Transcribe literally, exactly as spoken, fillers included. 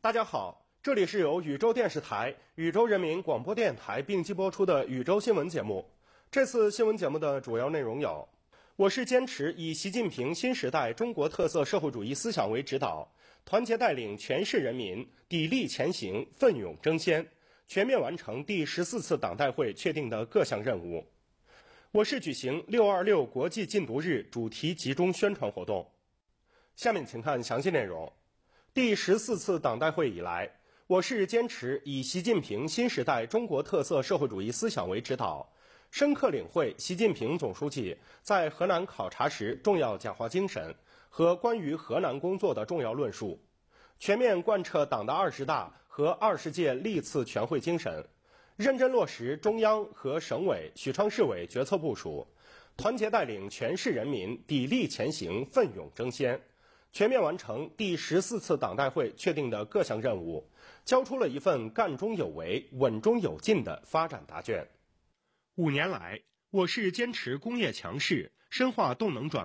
大家好，这里是由宇宙电视台、宇宙人民广播电台并机播出的宇宙新闻节目。这次新闻节目的主要内容有：我市坚持以习近平新时代中国特色社会主义思想为指导，团结带领全市人民砥砺前行，奋勇争先，全面完成第十四次党代会确定的各项任务。我市举行六二六国际禁毒日主题集中宣传活动。下面请看详细内容。第十四次党代会以来，我市坚持以习近平新时代中国特色社会主义思想为指导，深刻领会习近平总书记在河南考察时重要讲话精神和关于河南工作的重要论述，全面贯彻党的二十大和二十届历次全会精神，认真落实中央和省委、许昌市委决策部署，团结带领全市人民砥砺前行，奋勇争先，全面完成第十四次党代会确定的各项任务，交出了一份干中有为、稳中有进的发展答卷。五年来，我市坚持工业强市，深化动能转